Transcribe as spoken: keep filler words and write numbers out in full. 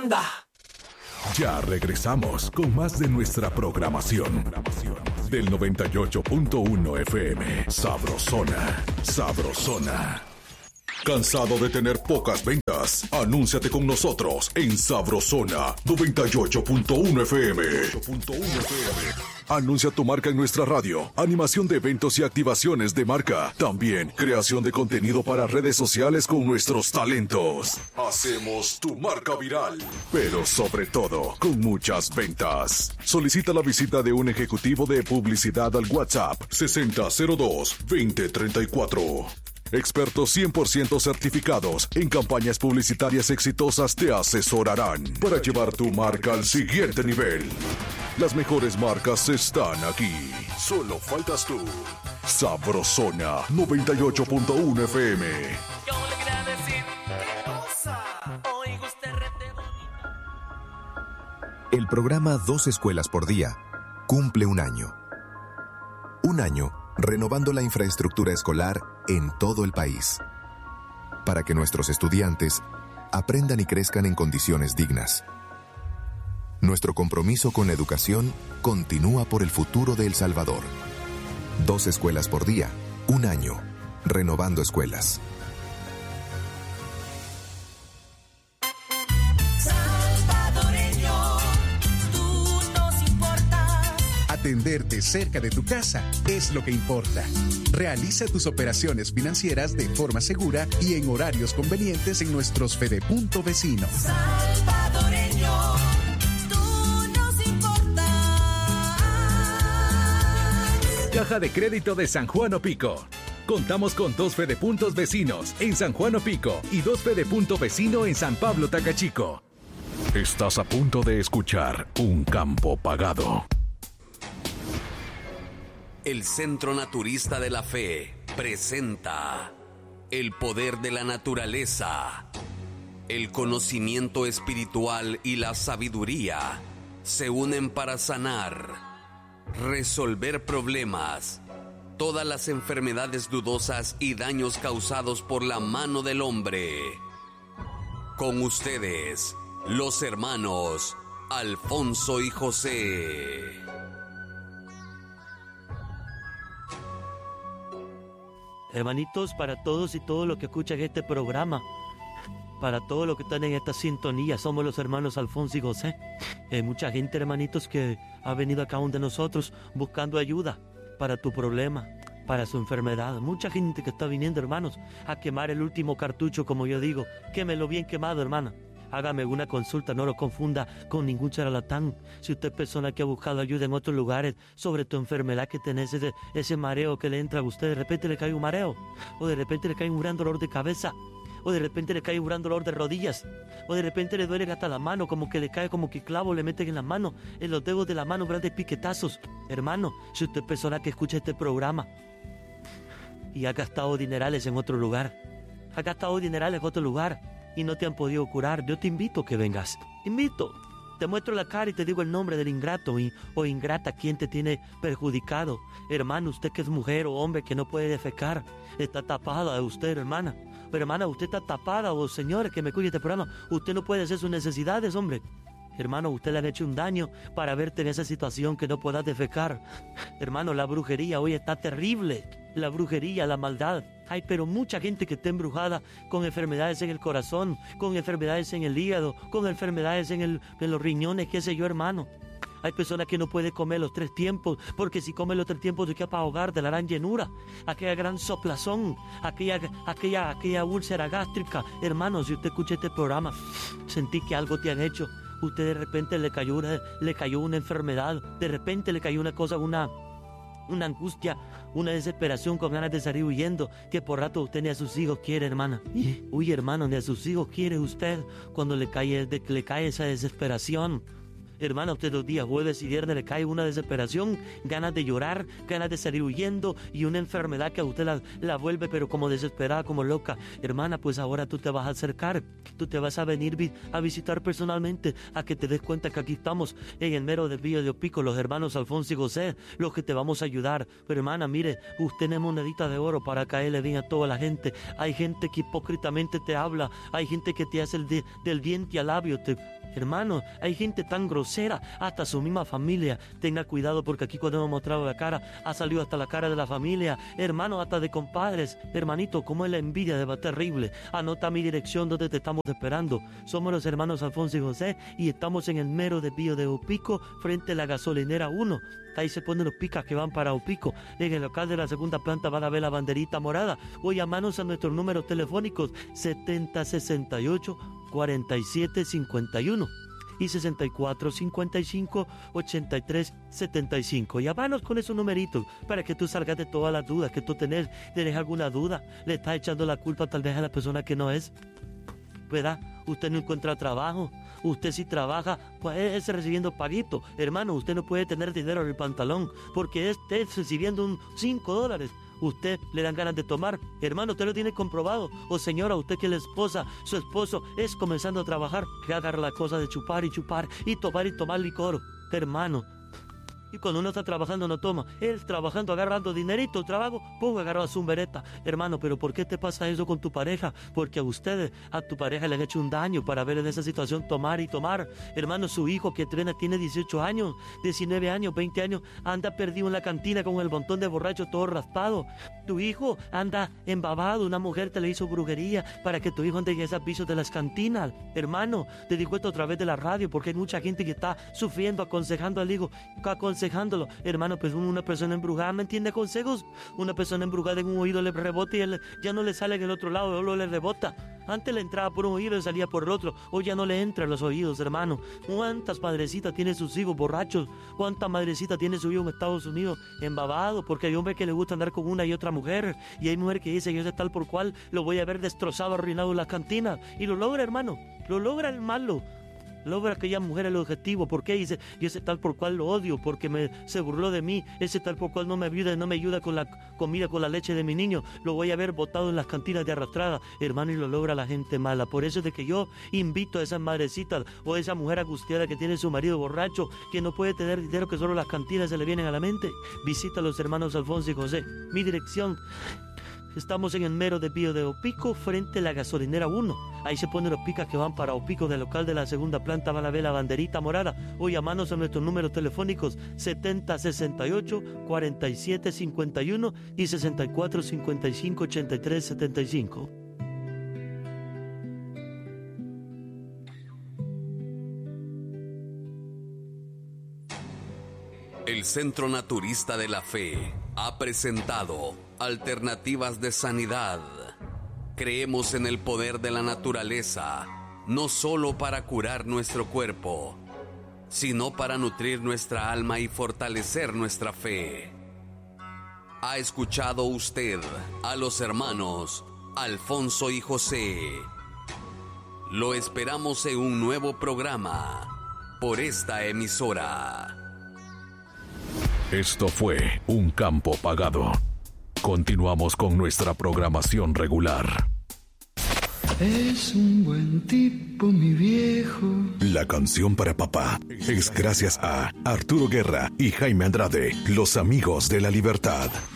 banda. Ya regresamos con más de nuestra programación del noventa y ocho punto uno F M. Sabrosona, sabrosona. ¿Cansado de tener pocas ventas? Anúnciate con nosotros en Sabrosona noventa y ocho punto uno F M. Anuncia tu marca en nuestra radio, animación de eventos y activaciones de marca. También creación de contenido para redes sociales con nuestros talentos. Hacemos tu marca viral, pero sobre todo con muchas ventas. Solicita la visita de un ejecutivo de publicidad al WhatsApp sesenta cero dos veinte treinta y cuatro. Expertos cien por ciento certificados en campañas publicitarias exitosas te asesorarán para llevar tu marca al siguiente nivel. Las mejores marcas están aquí. Solo faltas tú. Sabrosona noventa y ocho punto uno F M. Yo le quería decir cosa. Oiga usted rete El programa Dos Escuelas por Día cumple un año. Un año renovando la infraestructura escolar en todo el país, para que nuestros estudiantes aprendan y crezcan en condiciones dignas. Nuestro compromiso con la educación continúa por el futuro de El Salvador. Dos escuelas por día, un año, renovando escuelas. Atenderte cerca de tu casa es lo que importa. Realiza tus operaciones financieras de forma segura y en horarios convenientes en nuestros Fedepunto vecinos. salvadoreño, tú nos importas. Caja de Crédito de San Juan Opico. Contamos con dos Fedepuntos vecinos en San Juan Opico y dos Fedepunto vecino en San Pablo Tacachico. Estás a punto de escuchar Un Campo Pagado. El Centro Naturista de la Fe presenta el poder de la naturaleza. El conocimiento espiritual y la sabiduría se unen para sanar, resolver problemas, todas las enfermedades dudosas y daños causados por la mano del hombre. Con ustedes, los hermanos Alfonso y José. Hermanitos, para todos y todos los que escuchan este programa, para todos los que están en esta sintonía, somos los hermanos Alfonso y José. Hay mucha gente, hermanitos, que ha venido a cada uno de nosotros buscando ayuda para tu problema, para su enfermedad. Mucha gente que está viniendo, hermanos, a quemar el último cartucho, como yo digo. Quémelo bien quemado, hermana. Hágame una consulta, no lo confunda con ningún charlatán. Si usted es persona que ha buscado ayuda en otros lugares sobre tu enfermedad que tenés, ese, ese mareo que le entra a usted, de repente le cae un mareo, o de repente le cae un gran dolor de cabeza, o de repente le cae un gran dolor de rodillas, o de repente le duele hasta la mano, como que le cae como que clavo le meten en la mano, en los dedos de la mano, grandes piquetazos. Hermano, si usted es persona que escucha este programa y ha gastado dinerales en otro lugar, ha gastado dinerales en otro lugar, y no te han podido curar, yo te invito a que vengas. Invito. Te muestro la cara y te digo el nombre del ingrato y, o ingrata, quien te tiene perjudicado. Hermano, usted que es mujer o hombre que no puede defecar, está tapada de usted, hermana. Pero hermana, usted está tapada, o señores que me cuide este programa, usted no puede hacer sus necesidades, hombre. Hermano, usted le han hecho un daño para verte en esa situación que no puedas defecar. Hermano, la brujería hoy está terrible. La brujería, la maldad. Hay pero mucha gente que está embrujada con enfermedades en el corazón, con enfermedades en el hígado, con enfermedades en, el, en los riñones, qué sé yo, hermano. Hay personas que no pueden comer los tres tiempos, porque si comen los tres tiempos te queda para ahogar de la gran llenura, aquella gran soplazón, aquella, aquella, aquella úlcera gástrica. Hermano, si usted escucha este programa, sentí que algo te han hecho. Usted de repente le cayó una, le cayó una enfermedad, de repente le cayó una cosa, una, una angustia, una desesperación con ganas de salir huyendo, que por rato usted ni a sus hijos quiere, hermana. Uy, hermano, ni a sus hijos quiere usted cuando le cae, de, le cae esa desesperación. Hermana, usted los días jueves y viernes le cae una desesperación, ganas de llorar, ganas de salir huyendo y una enfermedad que a usted la, la vuelve pero como desesperada, como loca. Hermana, pues ahora tú te vas a acercar, tú te vas a venir vi- a visitar personalmente, a que te des cuenta que aquí estamos en el mero desvío de Opico, los hermanos Alfonso y José, los que te vamos a ayudar. Pero hermana, mire, usted no es monedita de oro para caerle bien a toda la gente. Hay gente que hipócritamente te habla, hay gente que te hace el de, del diente al labio, te Hermano, hay gente tan grosera, hasta su misma familia. Tenga cuidado porque aquí cuando hemos mostrado la cara, ha salido hasta la cara de la familia. Hermano, hasta de compadres. Hermanito, como es la envidia de va terrible. Anota mi dirección donde te estamos esperando. Somos los hermanos Alfonso y José y estamos en el mero desvío de Opico frente a la gasolinera uno. Ahí se ponen los picas que van para Opico. En el local de la segunda planta van a ver la banderita morada. O llamanos a nuestros números telefónicos setenta sesenta y ocho cuarenta y siete cincuenta y uno y sesenta y cuatro cincuenta y cinco ochenta y tres setenta y cinco. Llámanos con esos numeritos para que tú salgas de todas las dudas que tú tenés. ¿Tenés alguna duda? ¿Le estás echando la culpa tal vez a la persona que no es? ¿Verdad? Usted no encuentra trabajo. Usted si trabaja, pues es recibiendo paguito. Hermano, usted no puede tener dinero en el pantalón porque esté recibiendo un cinco dólares. Usted le dan ganas de tomar. Hermano, usted lo tiene comprobado. O señora, usted que es la esposa, su esposo es comenzando a trabajar, que agarra la cosa de chupar y chupar y tomar y tomar licor. Hermano. Y cuando uno está trabajando no toma. Él trabajando, agarrando dinerito, trabajo, pum, agarra su vereta. Hermano, pero ¿por qué te pasa eso con tu pareja? Porque a ustedes, a tu pareja le han hecho un daño para ver en esa situación tomar y tomar. Hermano, su hijo que tiene dieciocho años, diecinueve años, veinte años, anda perdido en la cantina con el montón de borrachos todo raspado. Tu hijo anda embabado, una mujer te le hizo brujería para que tu hijo ande en esos pisos de las cantinas. Hermano, te digo esto a través de la radio porque hay mucha gente que está sufriendo, aconsejando al hijo, aconsejándolo. Hermano, pues una persona embrujada, ¿me entiende consejos? Una persona embrujada en un oído le rebota y él ya no le sale en el otro lado, solo le rebota. Antes le entraba por un oído y salía por el otro. Hoy ya no le entra en los oídos, hermano. ¿Cuántas madrecitas tiene sus hijos borrachos? ¿Cuántas madrecitas tiene su hijo en Estados Unidos embabado? Porque hay hombres que le gusta andar con una y otra mujer. Y hay mujeres que dicen, yo sé tal por cual, lo voy a ver destrozado, arruinado en las cantinas. Y lo logra, hermano. Lo logra el malo. Logra aquella mujer el objetivo. ¿Por qué? Dice, y ese tal por cual lo odio, porque me, se burló de mí. Ese tal por cual no me ayuda, no me ayuda con la comida, con la leche de mi niño. Lo voy a ver botado en las cantinas de arrastrada. Hermano, y lo logra la gente mala. Por eso es de que yo invito a esas madrecitas o a esa mujer angustiada que tiene su marido borracho, que no puede tener dinero, que solo las cantinas se le vienen a la mente. Visita a los hermanos Alfonso y José. Mi dirección... Estamos en el mero desvío de Opico, frente a la gasolinera uno. Ahí se ponen los picas que van para Opico. Del local de la segunda planta van a ver la banderita morada. O llamanos a nuestros números telefónicos setenta sesenta y ocho cuarenta y siete cincuenta y uno y sesenta y cuatro cincuenta y cinco ochenta y tres setenta y cinco. El Centro Naturista de la Fe ha presentado Alternativas de Sanidad. Creemos en el poder de la naturaleza, no solo para curar nuestro cuerpo, sino para nutrir nuestra alma y fortalecer nuestra fe. ¿Ha escuchado usted a los hermanos Alfonso y José? Lo esperamos en un nuevo programa por esta emisora. Esto fue Un Campo Pagado. Continuamos con nuestra programación regular. Es un buen tipo, mi viejo. La canción para papá es gracias a Arturo Guerra y Jaime Andrade, los amigos de la libertad.